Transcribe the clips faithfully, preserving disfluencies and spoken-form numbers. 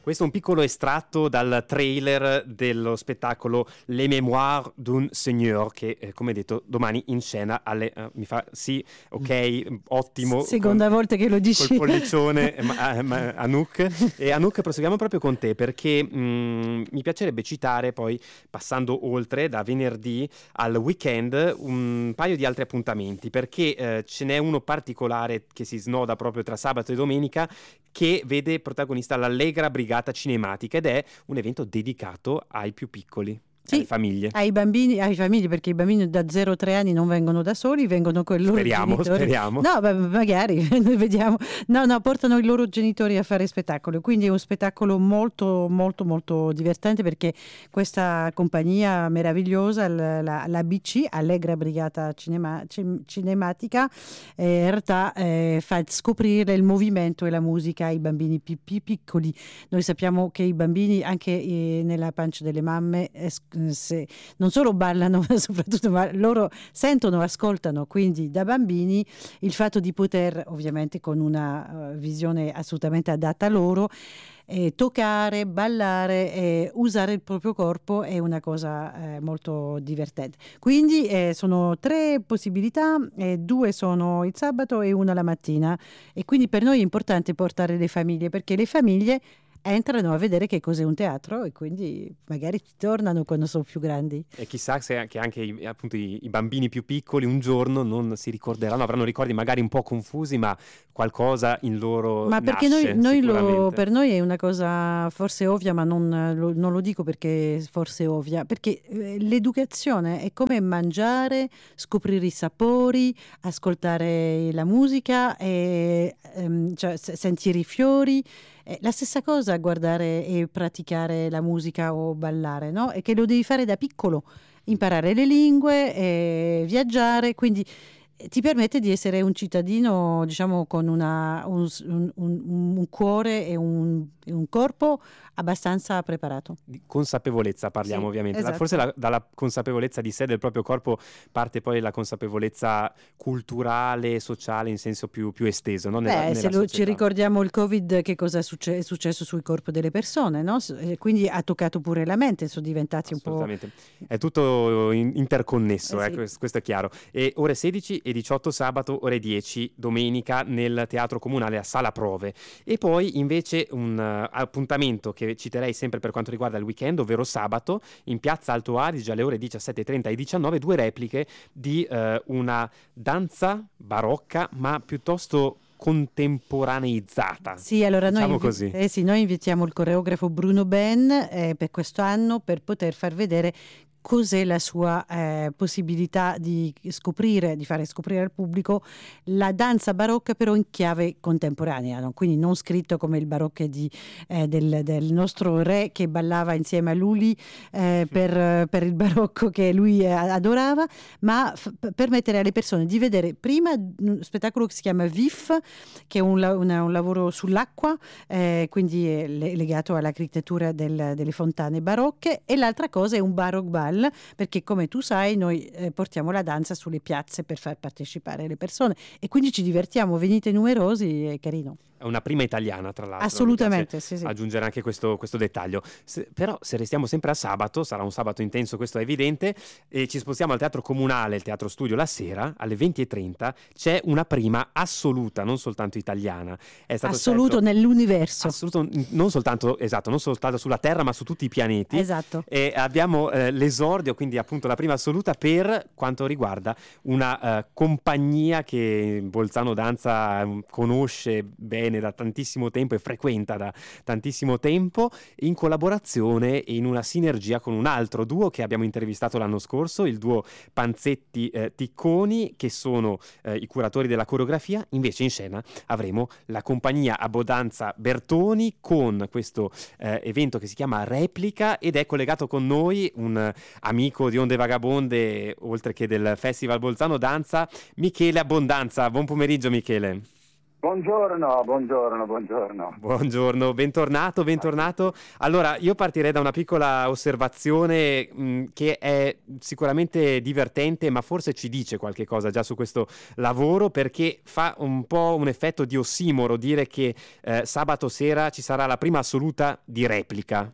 Questo è un piccolo estratto dal trailer dello spettacolo Les Mémoires d'un Seigneur, che eh, come detto domani in scena alle uh, mi fa sì, ok, ottimo. Seconda con, volta che lo dici. Col pollicione ma, ma, Anouk. E Anouk, proseguiamo proprio con te perché mh, mi piacerebbe citare poi, passando oltre da venerdì al weekend, un paio di altri appuntamenti, perché eh, ce n'è uno particolare che si snoda proprio tra sabato e domenica, che vede protagonista l'Allegra Brigata Cinematica ed è un evento dedicato ai più piccoli. Sì, alle famiglie. Ai bambini, ai famiglie, perché i bambini da zero a tre anni non vengono da soli, vengono con i loro speriamo, genitori. Speriamo, No, beh, magari, noi vediamo. No, no, portano i loro genitori a fare spettacolo, quindi è un spettacolo molto, molto, molto divertente, perché questa compagnia meravigliosa, la, la, la B C, Allegra Brigata Cinema, Cinematica, eh, in realtà eh, fa scoprire il movimento e la musica ai bambini più, più piccoli. Noi sappiamo che i bambini, anche eh, nella pancia delle mamme, eh, se non solo ballano, ma soprattutto ma loro sentono, ascoltano, quindi da bambini il fatto di poter, ovviamente con una uh, visione assolutamente adatta a loro, eh, toccare, ballare e usare il proprio corpo è una cosa eh, molto divertente. Quindi eh, sono tre possibilità, eh, due sono il sabato e una la mattina, e quindi per noi è importante portare le famiglie, perché le famiglie entrano a vedere che cos'è un teatro e quindi magari ci tornano quando sono più grandi. E chissà se anche, anche i, appunto, i, i bambini più piccoli un giorno non si ricorderanno, avranno ricordi magari un po' confusi, ma qualcosa in loro ma perché nasce, noi, noi lo, per noi è una cosa forse ovvia, ma non lo, non lo dico perché forse ovvia, perché eh, l'educazione è come mangiare, scoprire i sapori, ascoltare la musica, e, ehm, cioè, s- sentire i fiori. È la stessa cosa guardare e praticare la musica o ballare, no? E che lo devi fare da piccolo, imparare le lingue, e viaggiare, quindi eh, ti permette di essere un cittadino, diciamo, con una, un, un- un- un cuore e un, e un corpo abbastanza preparato. Di consapevolezza parliamo, Sì, ovviamente. La- esatto. Forse la- dalla consapevolezza di sé, del proprio corpo, parte poi la consapevolezza culturale, sociale in senso più, più esteso, no? Nella, Beh, se nella lo- ci società. ricordiamo il Covid, che cosa è, succe- è successo sul corpo delle persone, no? S- eh, Quindi ha toccato pure la mente, sono diventati un po'... Assolutamente, è tutto in- interconnesso, Eh eh, sì. questo, questo è chiaro. E ore sedici e diciotto sabato, ore dieci domenica nel Teatro Comunale a Sala Prove. E poi invece un uh, appuntamento che citerei sempre per quanto riguarda il weekend, ovvero sabato, in Piazza Alto Adige alle ore diciassette e trenta e diciannove, due repliche di uh, una danza barocca, ma piuttosto contemporaneizzata. Sì, allora noi, Diciamo invi- così. eh sì, noi invitiamo il coreografo Bruno Ben eh, per questo anno, per poter far vedere cos'è la sua eh, possibilità di scoprire, di fare scoprire al pubblico la danza barocca, però in chiave contemporanea, no? Quindi non scritto come il barocco di, eh, del, del nostro re che ballava insieme a Lully eh, per, per il barocco che lui eh, adorava, ma f- permettere alle persone di vedere prima un spettacolo che si chiama Vif, che è un, la- una- un lavoro sull'acqua, eh, quindi è le- legato all'architettura del- delle fontane barocche, e l'altra cosa è un baroque ball, perché come tu sai noi eh, portiamo la danza sulle piazze per far partecipare le persone, e quindi ci divertiamo, venite numerosi, è carino. È una prima italiana, tra l'altro. Assolutamente, Mi piace sì, sì. aggiungere anche questo, questo dettaglio. Se- però se restiamo sempre a sabato, sarà un sabato intenso, questo è evidente, e ci spostiamo al Teatro Comunale, il Teatro Studio, la sera, alle venti e trenta, c'è una prima assoluta, non soltanto italiana. È stato Assoluto scelto- nell'universo. Assoluto, non soltanto, esatto, non soltanto sulla Terra, ma su tutti i pianeti. Esatto. E abbiamo eh, l'esordio, quindi appunto la prima assoluta per quanto riguarda una eh, compagnia che Bolzano Danza eh, conosce bene da tantissimo tempo e frequenta da tantissimo tempo, in collaborazione e in una sinergia con un altro duo che abbiamo intervistato l'anno scorso, il duo Panzetti eh, Ticconi, che sono eh, i curatori della coreografia. Invece in scena avremo la compagnia Abodanza Bertoni con questo eh, evento che si chiama Replica, ed è collegato con noi un eh, amico di Onde Vagabonde, oltre che del Festival Bolzano Danza, Michele Abbondanza. Buon pomeriggio, Michele. Buongiorno, buongiorno, buongiorno. Buongiorno, bentornato, bentornato. Allora, io partirei da una piccola osservazione mh, che è sicuramente divertente, ma forse ci dice qualche cosa già su questo lavoro, perché fa un po' un effetto di ossimoro dire che eh, sabato sera ci sarà la prima assoluta di replica.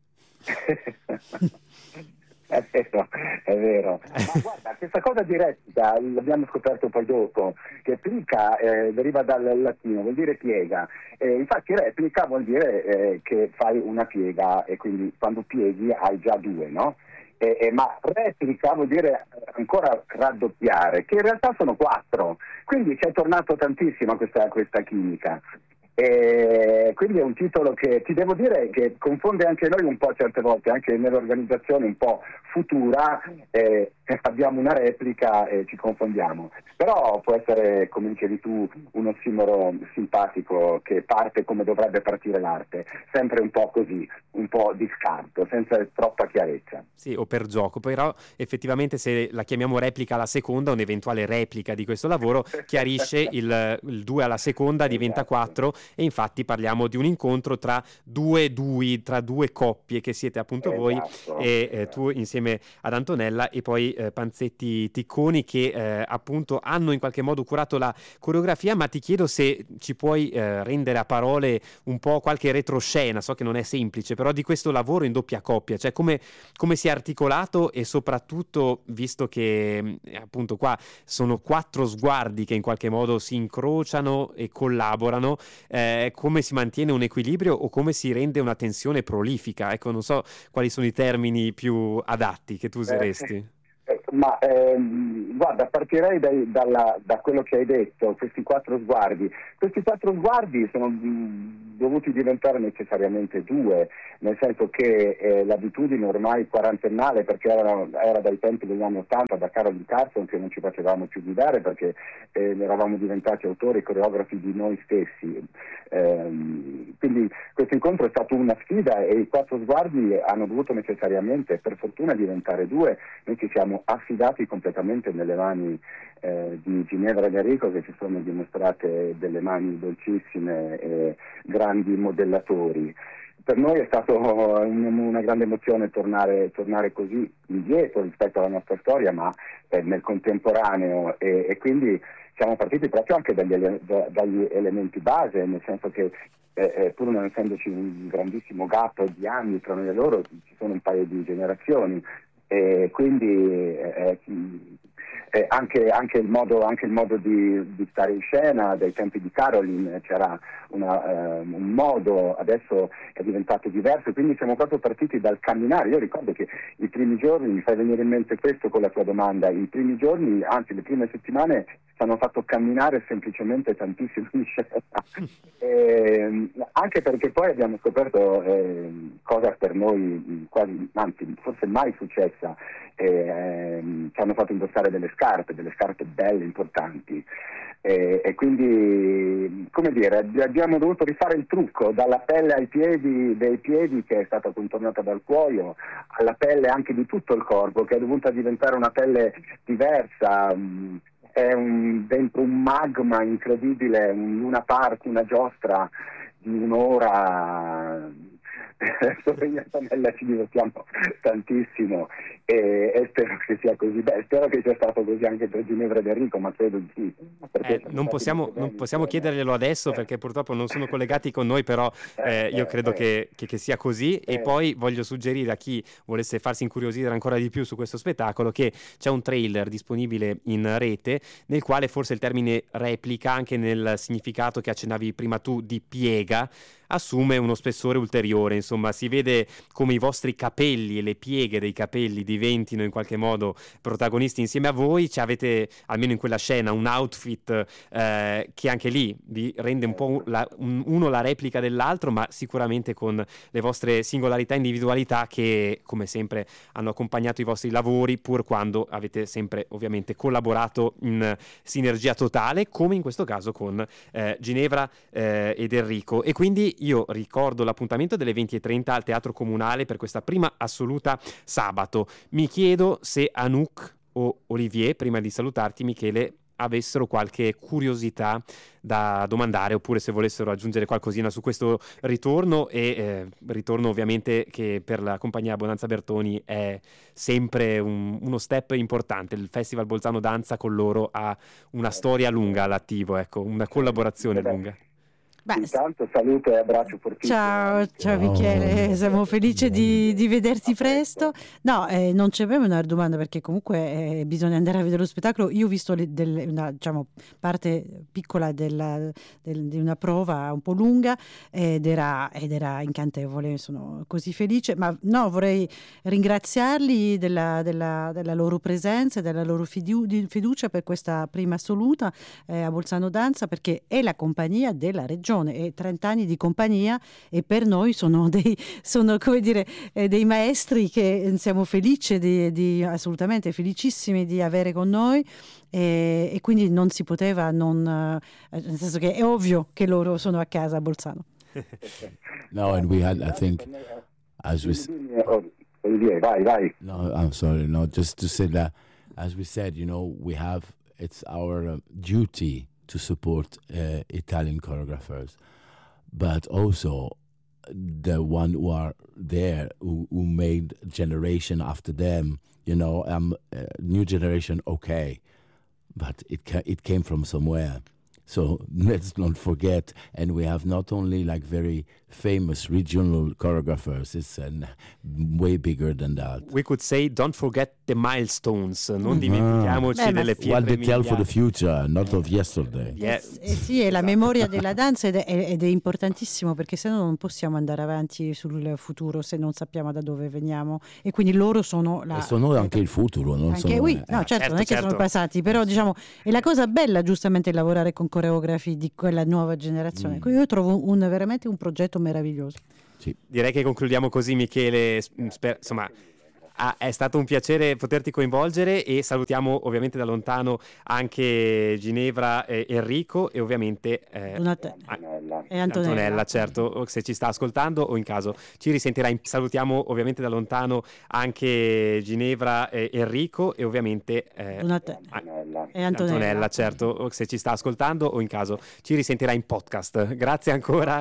È vero, è vero. Ma guarda, questa cosa di replica l'abbiamo scoperto poi dopo, che plica eh, deriva dal latino, vuol dire piega. Eh, infatti replica vuol dire eh, che fai una piega e quindi quando pieghi hai già due, no? Eh, eh, ma replica vuol dire ancora raddoppiare, che in realtà sono quattro. Quindi ci è tornato tantissimo questa, questa chimica. E quindi è un titolo che ti devo dire che confonde anche noi un po' certe volte, anche nell'organizzazione un po' futura, eh, abbiamo una replica e ci confondiamo, però può essere, come dicevi tu, un ossimoro simpatico che parte come dovrebbe partire l'arte, sempre un po' così, un po' di scarto, senza troppa chiarezza. Sì, o per gioco, però effettivamente se la chiamiamo replica alla seconda, un'eventuale replica di questo lavoro chiarisce il, il due alla seconda diventa quattro, e infatti parliamo di un incontro tra due dui, tra due coppie che siete appunto Esatto, voi e eh, esatto. tu insieme ad Antonella e poi eh, Panzetti Ticconi che eh, appunto hanno in qualche modo curato la coreografia, ma ti chiedo se ci puoi eh, rendere a parole un po' qualche retroscena, so che non è semplice, però di questo lavoro in doppia coppia, cioè come, come si è articolato e soprattutto, visto che eh, appunto qua sono quattro sguardi che in qualche modo si incrociano e collaborano, eh, come si mantiene un equilibrio o come si rende una tensione prolifica? Ecco, non so quali sono i termini più adatti che tu useresti. Eh, eh, ma ehm, guarda, partirei dai- dalla- da quello che hai detto, questi quattro sguardi. Questi quattro sguardi sono mh, dovuti diventare necessariamente due, nel senso che eh, l'abitudine ormai quarantennale, perché erano- era dai tempi degli anni Ottanta, da Carol Carson, che non ci facevamo più guidare perché eh, eravamo diventati autori e coreografi di noi stessi. Ehm, quindi questo incontro è stato una sfida e i quattro sguardi hanno dovuto necessariamente, per fortuna, diventare due. Noi ci siamo affidati completamente nelle mani eh, di Ginevra e Enrico, che ci sono dimostrate delle mani dolcissime e grandi modellatori. Per noi è stato un- una grande emozione tornare, tornare così indietro rispetto alla nostra storia, ma eh, nel contemporaneo, e, e quindi siamo partiti proprio anche dagli, ele- da- dagli elementi base, nel senso che eh, eh, pur non essendoci un grandissimo gap di anni tra noi e loro, ci sono un paio di generazioni, e quindi eh, eh, anche, anche il modo, anche il modo di, di stare in scena, dai tempi di Caroline c'era una, eh, un modo, adesso è diventato diverso, quindi siamo proprio partiti dal camminare. Io ricordo che i primi giorni, mi fai venire in mente questo con la tua domanda, i primi giorni, anzi le prime settimane, ci hanno fatto camminare semplicemente tantissimo in scena. Eh, anche perché poi abbiamo scoperto eh, cosa per noi quasi, anzi forse mai successa, eh, ehm, ci hanno fatto indossare delle scarpe, delle scarpe belle, importanti, eh, e quindi, come dire, abbiamo dovuto rifare il trucco dalla pelle ai piedi, dei piedi, che è stata contornata dal cuoio, alla pelle anche di tutto il corpo, che è dovuta diventare una pelle diversa. Mh, è un, dentro un magma incredibile, un Luna Park, una giostra di un'ora. Solo io e Antonella ci divertiamo tantissimo e, e spero che sia così. Beh, spero che sia stato così anche per Ginevra ed Enrico, ma credo di sì. Perché Eh, siamo non stati possiamo, molto non bene possiamo insieme. chiederglielo adesso perché purtroppo non sono collegati con noi, però eh, io Eh, credo eh, che, che- che sia così. E eh, poi voglio suggerire a chi volesse farsi incuriosire ancora di più su questo spettacolo che c'è un trailer disponibile in rete nel quale forse il termine replica, anche nel significato che accennavi prima tu di piega, assume uno spessore ulteriore. Insomma, si vede come i vostri capelli e le pieghe dei capelli diventino in qualche modo protagonisti insieme a voi. Ci avete, almeno in quella scena, un outfit eh, che anche lì vi rende un po' un- la- un- uno la replica dell'altro, ma sicuramente con le vostre singolarità e individualità che, come sempre, hanno accompagnato i vostri lavori, pur quando avete sempre ovviamente collaborato in sinergia totale, come in questo caso con eh, Ginevra eh, ed Enrico. E quindi io ricordo l'appuntamento delle venti e trenta al Teatro Comunale per questa prima assoluta sabato. Mi chiedo se Anouk o Olivier, prima di salutarti, Michele, avessero qualche curiosità da domandare, oppure se volessero aggiungere qualcosina su questo ritorno, e eh, ritorno ovviamente che per la compagnia Bonanza Bertoni è sempre un, uno step importante. Il Festival Bolzano Danza con loro ha una storia lunga all'attivo, ecco, una collaborazione lunga. Beh, Intanto saluto e abbraccio fortissimo. Ciao, ciao Ciao. Michele, siamo felici di, di vederti presto. No, eh, non c'è proprio una domanda, perché comunque eh, bisogna andare a vedere lo spettacolo. Io ho visto le- del- una, diciamo, parte piccola della- del- di una prova un po' lunga ed era, ed era incantevole, sono così felice. Ma no, vorrei ringraziarli della, della- della loro presenza e della loro fidu- di- fiducia per questa prima assoluta eh, a Bolzano Danza, perché è la compagnia della regione, e trenta anni di compagnia, e per noi sono dei, sono, come dire, eh, dei maestri che siamo felici di, di- assolutamente felicissimi di avere con noi, e, e quindi non si poteva non, eh, nel senso che è ovvio che loro sono a casa a Bolzano. No, and we had, I think, as we. s- Olivier, vai, vai. No, I'm sorry. No, just to say that, as we said, you know, we have, it's our uh, duty to support uh, Italian choreographers, but also the one who are there, who, who made generation after them, you know, um, uh, new generation, okay, but it ca- it came from somewhere. So let's not forget, and we have not only like very famous regional choreographers, it's an, way bigger than that. We could say don't forget the milestones, non dimentichiamoci Beh, ma delle sì. pietre What they tell for the miliari. future, not of yesterday. Yeah. Eh sì, è la memoria della danza, ed è, ed è importantissimo, perché se no non possiamo andare avanti sul futuro se non sappiamo da dove veniamo, e quindi loro sono la... E sono anche il futuro, non Anche, sono... oui, eh, no, certo, certo, non è che certo. sono passati, però diciamo è la cosa bella giustamente lavorare con coreografi di quella nuova generazione. Mm. Io trovo un, veramente un progetto meraviglioso. Direi che concludiamo così, Michele. Sper- insomma, ah, è stato un piacere poterti coinvolgere, e salutiamo ovviamente da lontano anche Ginevra e Enrico, e ovviamente eh, Donate- ah, Antonella. E Antonella. Antonella, certo, se ci sta ascoltando o in caso ci risentirà. in- Salutiamo ovviamente da lontano anche Ginevra e Enrico, e ovviamente eh, Donate- ah, Antonella. E Antonella. Antonella, certo, se ci sta ascoltando o in caso ci risentirà in podcast. Grazie ancora.